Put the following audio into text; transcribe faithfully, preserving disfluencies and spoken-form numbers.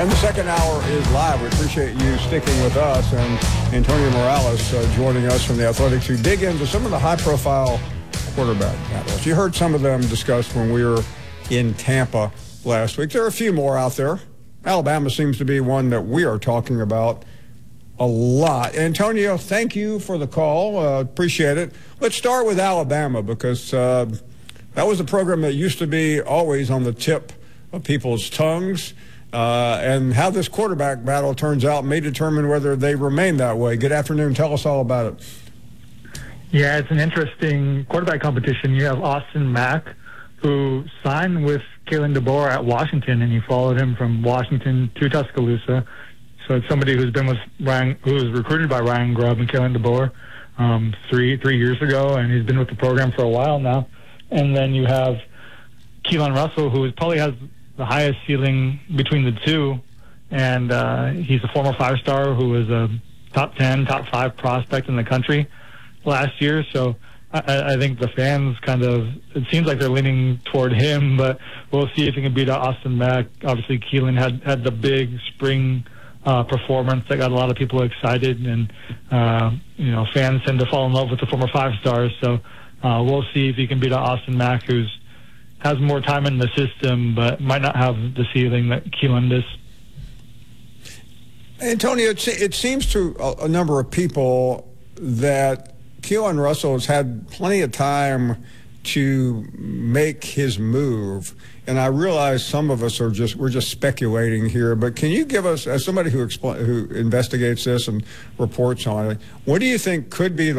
And the second hour is live. We appreciate you sticking with us, and Antonio Morales uh, joining us from The Athletic to dig into some of the high-profile quarterback battles. You heard some of them discussed when we were in Tampa last week. There are a few more out there. Alabama seems to be one that we are talking about a lot. Antonio, thank you for the call. Uh, appreciate it. Let's start with Alabama because uh, that was a program that used to be always on the tip of people's tongues. Uh, and how this quarterback battle turns out may determine whether they remain that way. Good afternoon. Tell us all about it. Yeah, it's an interesting quarterback competition. You have Austin Mack, who signed with Kalen DeBoer at Washington, and he followed him from Washington to Tuscaloosa. So it's somebody who's been with Ryan, who was recruited by Ryan Grubb and Kalen DeBoer um, three three years ago, and he's been with the program for a while now. And then you have Keelan Russell, who is, probably has the highest ceiling between the two, and uh, he's a former five-star who was a top ten, top five prospect in the country last year. So I, I think the fans kind of, it seems like they're leaning toward him, but we'll see if he can beat out Austin Mack. Obviously, Keelan had, had the big spring uh, performance that got a lot of people excited, and uh, you know, fans tend to fall in love with the former five-stars. So uh, we'll see if he can beat out Austin Mack, who's has more time in the system, but might not have the ceiling that Keelan does. Antonio, it, it seems to a, a number of people that Keelan Russell has had plenty of time to make his move, and I realize some of us are just we're just speculating here. But can you give us, as somebody who expl- who investigates this and reports on it, what do you think could be the